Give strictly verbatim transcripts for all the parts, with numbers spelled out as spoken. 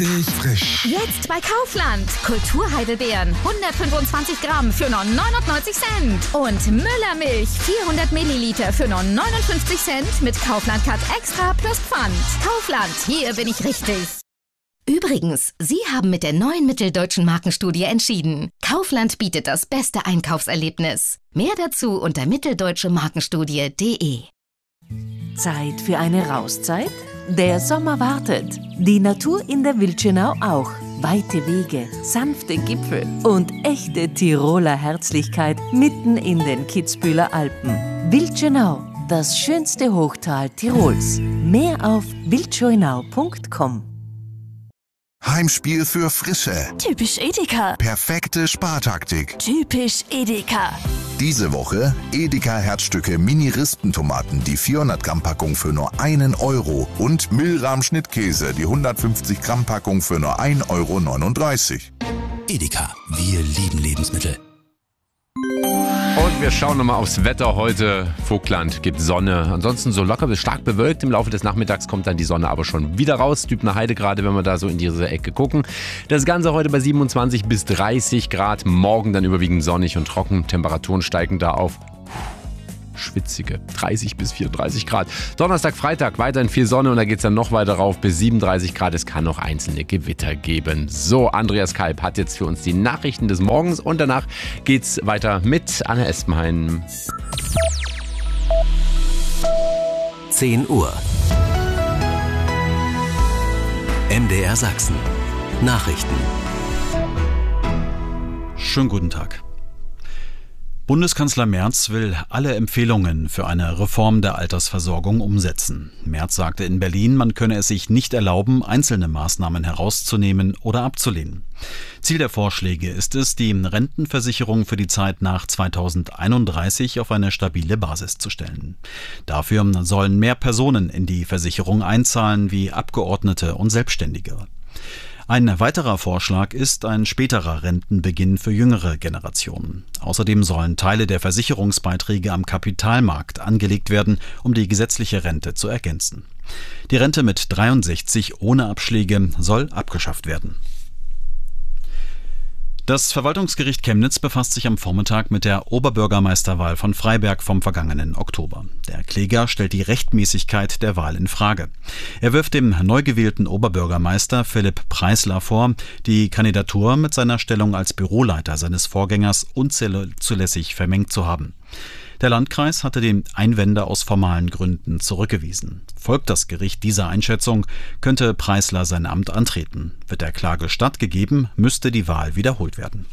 frisch. Jetzt bei Kaufland. Kulturheidelbeeren hundertfünfundzwanzig Gramm für nur neunundneunzig Cent. Und Müllermilch vierhundert Milliliter für nur neunundfünfzig Cent mit Kaufland Cut Extra plus Pfand. Kaufland, hier bin ich richtig. Übrigens, Sie haben mit der neuen Mitteldeutschen Markenstudie entschieden. Kaufland bietet das beste Einkaufserlebnis. Mehr dazu unter mitteldeutsche markenstudie punkt de. Zeit für eine Rauszeit? Der Sommer wartet. Die Natur in der Wildschönau auch. Weite Wege, sanfte Gipfel und echte Tiroler Herzlichkeit mitten in den Kitzbüheler Alpen. Wildschönau, das schönste Hochtal Tirols. Mehr auf wildschönau punkt com. Heimspiel für Frische. Typisch Edeka. Perfekte Spartaktik. Typisch Edeka. Diese Woche Edeka Herzstücke Mini-Rispentomaten, die vierhundert Gramm Packung für nur einen Euro und Milram Schnittkäse, die hundertfünfzig Gramm Packung für nur ein Euro neununddreißig. Edeka, wir lieben Lebensmittel. Und wir schauen nochmal aufs Wetter heute. Vogtland gibt Sonne. Ansonsten so locker bis stark bewölkt. Im Laufe des Nachmittags kommt dann die Sonne aber schon wieder raus. Dübner Heide gerade, wenn wir da so in diese Ecke gucken. Das Ganze heute bei siebenundzwanzig bis dreißig Grad. Morgen dann überwiegend sonnig und trocken. Temperaturen steigen da auf schwitzige dreißig bis vierunddreißig Grad. Donnerstag, Freitag weiterhin viel Sonne und da geht es dann noch weiter rauf bis siebenunddreißig Grad. Es kann noch einzelne Gewitter geben. So, Andreas Kalb hat jetzt für uns die Nachrichten des Morgens und danach geht's weiter mit Anne Espenhain. zehn Uhr. M D R Sachsen. Nachrichten. Schönen guten Tag. Bundeskanzler Merz will alle Empfehlungen für eine Reform der Altersversorgung umsetzen. Merz sagte in Berlin, man könne es sich nicht erlauben, einzelne Maßnahmen herauszunehmen oder abzulehnen. Ziel der Vorschläge ist es, die Rentenversicherung für die Zeit nach zweitausendeinunddreißig auf eine stabile Basis zu stellen. Dafür sollen mehr Personen in die Versicherung einzahlen, wie Abgeordnete und Selbstständige. Ein weiterer Vorschlag ist ein späterer Rentenbeginn für jüngere Generationen. Außerdem sollen Teile der Versicherungsbeiträge am Kapitalmarkt angelegt werden, um die gesetzliche Rente zu ergänzen. Die Rente mit dreiundsechzig ohne Abschläge soll abgeschafft werden. Das Verwaltungsgericht Chemnitz befasst sich am Vormittag mit der Oberbürgermeisterwahl von Freiberg vom vergangenen Oktober. Der Kläger stellt die Rechtmäßigkeit der Wahl in Frage. Er wirft dem neu gewählten Oberbürgermeister Philipp Preisler vor, die Kandidatur mit seiner Stellung als Büroleiter seines Vorgängers unzulässig vermengt zu haben. Der Landkreis hatte die Einwände aus formalen Gründen zurückgewiesen. Folgt das Gericht dieser Einschätzung, könnte Preisler sein Amt antreten. Wird der Klage stattgegeben, müsste die Wahl wiederholt werden.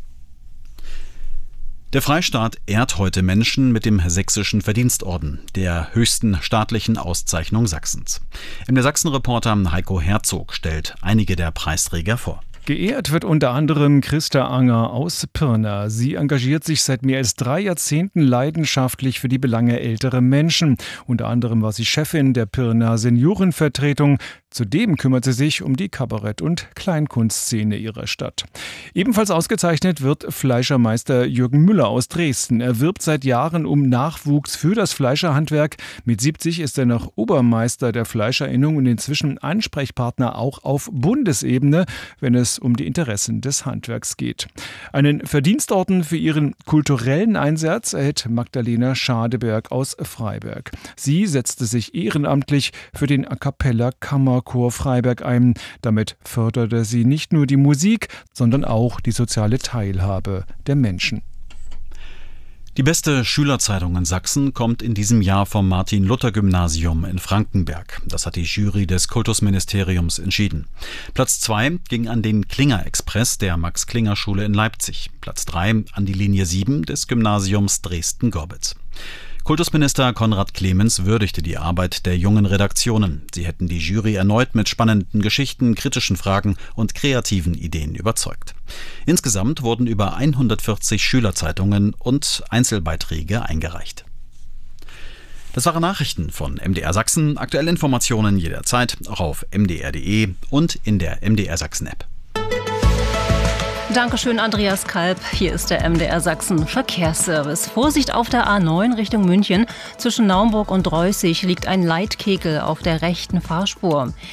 Der Freistaat ehrt heute Menschen mit dem Sächsischen Verdienstorden, der höchsten staatlichen Auszeichnung Sachsens. M D R Sachsen-Reporter Heiko Herzog stellt einige der Preisträger vor. Geehrt wird unter anderem Christa Anger aus Pirna. Sie engagiert sich seit mehr als drei Jahrzehnten leidenschaftlich für die Belange älterer Menschen. Unter anderem war sie Chefin der Pirna Seniorenvertretung. Zudem kümmert sie sich um die Kabarett- und Kleinkunstszene ihrer Stadt. Ebenfalls ausgezeichnet wird Fleischermeister Jürgen Müller aus Dresden. Er wirbt seit Jahren um Nachwuchs für das Fleischerhandwerk. Mit siebzig ist er noch Obermeister der Fleischerinnung und inzwischen Ansprechpartner auch auf Bundesebene, wenn es um die Interessen des Handwerks geht. Einen Verdienstorden für ihren kulturellen Einsatz erhält Magdalena Schadeberg aus Freiberg. Sie setzte sich ehrenamtlich für den A Cappella Kammerchor Freiberg ein. Damit förderte sie nicht nur die Musik, sondern auch die soziale Teilhabe der Menschen. Die beste Schülerzeitung in Sachsen kommt in diesem Jahr vom Martin-Luther-Gymnasium in Frankenberg. Das hat die Jury des Kultusministeriums entschieden. Platz zwei ging an den Klinger-Express der Max-Klinger-Schule in Leipzig. Platz drei an die Linie sieben des Gymnasiums Dresden-Gorbitz. Kultusminister Konrad Clemens würdigte die Arbeit der jungen Redaktionen. Sie hätten die Jury erneut mit spannenden Geschichten, kritischen Fragen und kreativen Ideen überzeugt. Insgesamt wurden über hundertvierzig Schülerzeitungen und Einzelbeiträge eingereicht. Das waren Nachrichten von M D R Sachsen. Aktuelle Informationen jederzeit auch auf m d r punkt d e und in der M D R Sachsen App. Dankeschön, Andreas Kalb. Hier ist der M D R Sachsen Verkehrsservice. Vorsicht auf der A neun Richtung München. Zwischen Naumburg und Reußig liegt ein Leitkegel auf der rechten Fahrspur.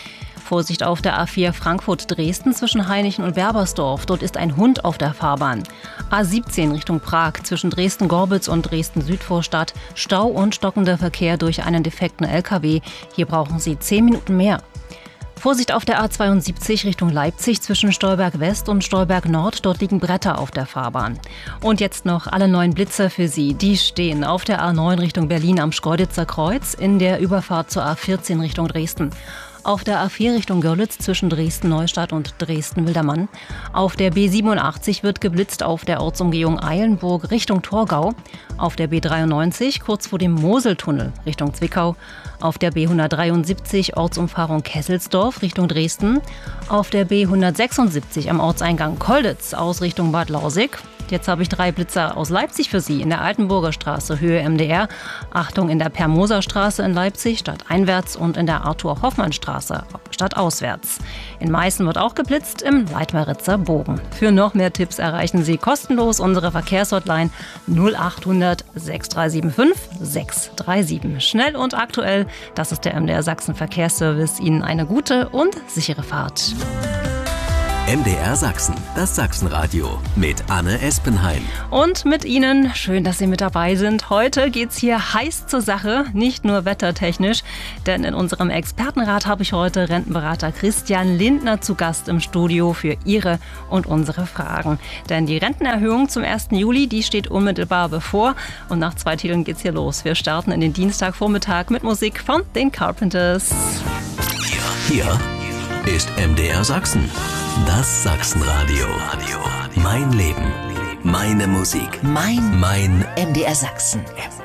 Vorsicht auf der A vier Frankfurt-Dresden zwischen Hainichen und Werbersdorf. Dort ist ein Hund auf der Fahrbahn. A siebzehn Richtung Prag zwischen Dresden-Gorbitz und Dresden-Südvorstadt. Stau und stockender Verkehr durch einen defekten L K W. Hier brauchen Sie zehn Minuten mehr. Vorsicht auf der A zweiundsiebzig Richtung Leipzig zwischen Stolberg West und Stolberg Nord. Dort liegen Bretter auf der Fahrbahn. Und jetzt noch alle neuen Blitzer für Sie. Die stehen auf der A neun Richtung Berlin am Schkeuditzer Kreuz, in der Überfahrt zur A vierzehn Richtung Dresden. Auf der A vier Richtung Görlitz zwischen Dresden-Neustadt und Dresden-Wildermann. Auf der B siebenundachtzig wird geblitzt auf der Ortsumgehung Eilenburg Richtung Torgau. Auf der B dreiundneunzig kurz vor dem Moseltunnel Richtung Zwickau. Auf der B hundertdreiundsiebzig Ortsumfahrung Kesselsdorf Richtung Dresden. Auf der B hundertsechsundsiebzig am Ortseingang Kolditz aus Richtung Bad Lausick. Jetzt habe ich drei Blitzer aus Leipzig für Sie. In der Altenburger Straße, Höhe M D R. Achtung, in der Permoser Straße in Leipzig, stadteinwärts, und in der Arthur-Hoffmann-Straße, stadtauswärts. In Meißen wird auch geblitzt, im Leitmeritzer Bogen. Für noch mehr Tipps erreichen Sie kostenlos unsere Verkehrshotline null achthundert sechs drei sieben fünf sechs drei sieben. Schnell und aktuell, das ist der M D R Sachsen Verkehrsservice. Ihnen eine gute und sichere Fahrt. M D R Sachsen, das Sachsenradio mit Anne Espenheim. Und mit Ihnen, schön, dass Sie mit dabei sind. Heute geht's hier heiß zur Sache, nicht nur wettertechnisch, denn in unserem Expertenrat habe ich heute Rentenberater Christian Lindner zu Gast im Studio für Ihre und unsere Fragen. Denn die Rentenerhöhung zum ersten Juli, die steht unmittelbar bevor, und nach zwei Titeln geht's hier los. Wir starten in den Dienstagvormittag mit Musik von den Carpenters. Hier ist M D R Sachsen. Das Sachsenradio. Mein Leben. Meine Musik. Mein Mein M D R Sachsen.